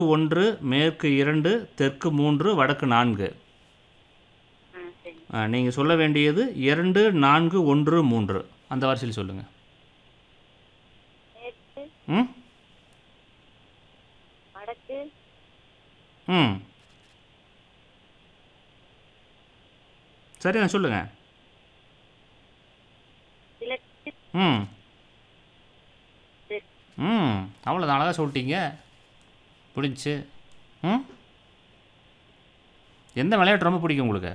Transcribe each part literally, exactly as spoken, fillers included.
ஒன்று, மேற்கு இரண்டு, தெற்கு மூன்று, வடக்கு நான்கு. ஆ சரி. நீங்கள் சொல்ல வேண்டியது இரண்டு, நான்கு, ஒன்று, மூன்று. அந்த வரிசையில் சொல்லுங்கள். மேற்கு, ம் வடக்கு, ம் சரி, நான் சொல்லுங்கள். கிழக்கு, ம் தெற்கு. ம் அவ்வளோதான், அழகாக சொல்லிட்டீங்க. பிடிச்சி. ம் எந்த விளையாட்டு ரொம்ப பிடிக்கும் உங்களுக்கு?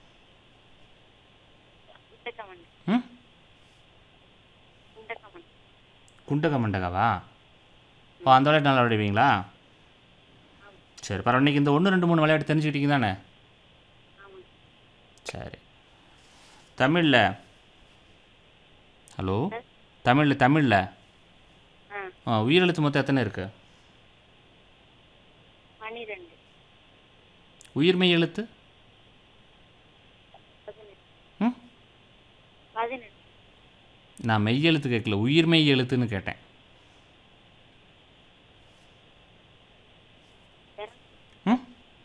குண்டக்கமண், ம் குண்டக்கமண். குண்டக மண்டகாவா? ஓ, அந்த விளையாட்டு நல்லா விளையாடுவீங்களா? சரி, பரவாயில்ல. இன்றைக்கி இந்த ஒன்று ரெண்டு மூணு விளையாட்டு தெரிஞ்சுக்கிட்டீங்க தானே? ஆமாம். சரி. தமிழில் ஹலோ சார். தமிழில் தமிழில் ஆ உயிரெழுத்து மொத்தம் எத்தனை இருக்குது? பன்னிரெண்டு, உயிர்மெய் எழுத்து? பதினெட்டு, ம் பதினெட்டு. நான் மெய் எழுத்து கேட்கல, உயிர்மெய் எழுத்துன்னு கேட்டேன். ம்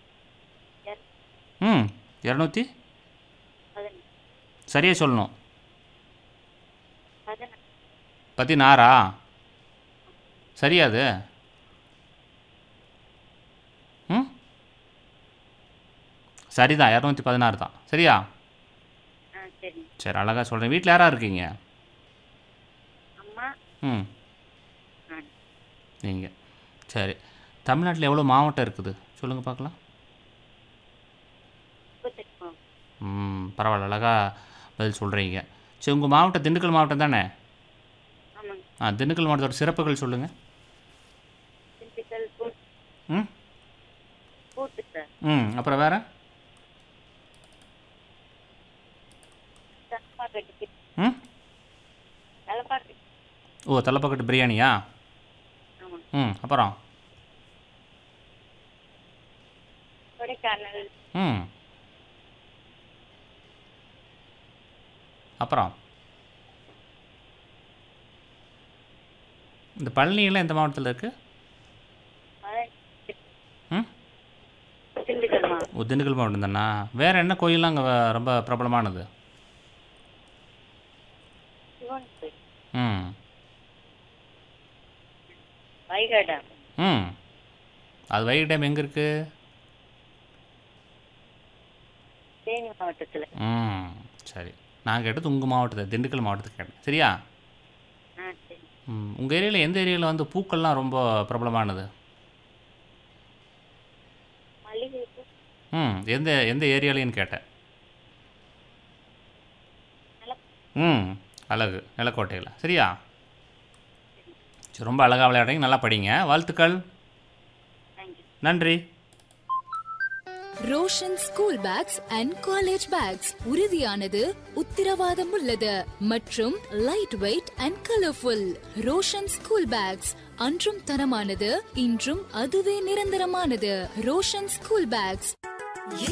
ம் இரநூத்தி பதினெட்டு, சரியாக சொல்லணும். பதினெட்டு. பதினாறா? சரியாது? ம் சரிதான், இரநூத்தி பதினாறு தான். சரியா? ஆ சரி. சரி, அழகாக சொல்கிறேன். வீட்டில் யாராக இருக்கீங்க? அம்மா, ம் நான். நீங்கள். சரி, தமிழ்நாட்டில் எவ்வளோ மாவட்டம் இருக்குது சொல்லுங்கள் பார்க்கலாம். முப்பத்தெட்டு மாவட்டம். ம் பரவாயில்ல, அழகாக பதில் சொல்கிறீங்க. சரி, உங்கள் மாவட்டம் திண்டுக்கல் மாவட்டம் தானே? ஆமாங்க. ஆ, திண்டுக்கல் மாவட்டத்தோட சிறப்புகள் சொல்லுங்கள். திண்டுக்கல் பூ- ம் பூட்டு சார். ம் அப்புறம் வேறு? தலப்பாக்கட்டு, ம் தலப்பாக்கட்டு. ஓ, தலப்பாக்கட்டு பிரியாணியா? ஆமாம். ம் அப்புறம்? கொடைக்கானல், ம் அப்புறம் இந்த பழனியெல்லாம் எந்த மாவட்டத்தில் இருக்குது? மலை- ம் திண்டுக்கல் மாவட்டம். ஓ, திண்டுக்கல் மாவட்டம் தானா? வேறு என்ன கோயிலெலாம் அங்கே ரொம்ப பிரபலமானது? சிவன் கோயில், ம் வைகை டேம். ம் அது வைகை டேம் எங்கே இருக்குது? தேனி மாவட்டத்தில். ம் சரி, நான் கேட்டது உங்கள் மாவட்டத்தை, திண்டுக்கல் மாவட்டத்துக்கு கேட்டேன். சரியா? ஆ சரி. ம் உங்கள் ஏரியாவில் எந்த ஏரியாவில் வந்து பூக்கள்லாம் ரொம்ப பிரபலமானது? மல்லிகை பூ, ம் எந்த எந்த ஏரியாலேன்னு கேட்டேன். நில- ம் அழகு நிலக்கோட்டையில். சரியா? சரி, ரொம்ப அழகாக விளையாடுறீங்க, நல்லா படிங்க. வாழ்த்துக்கள். தேங்க்யூ. நன்றி. Roshan school packs and college bags உறுதியானது, உத்திரவாதம் உள்ளது மற்றும் light weight and colourful. Roshan school packs அன்றும் தரமானது, இன்றும் அதுவே நிரந்தரமானது. Roshan school packs.